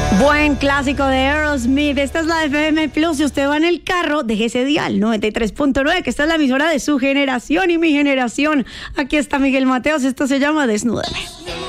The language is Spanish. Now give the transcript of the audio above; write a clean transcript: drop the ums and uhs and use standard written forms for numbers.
Buen clásico de Aerosmith. Esta es la FM Plus. Si usted va en el carro, deje ese dial 93.9, que esta es la emisora de su generación y mi generación. Aquí está Miguel Mateos. Esto se llama Desnúdame.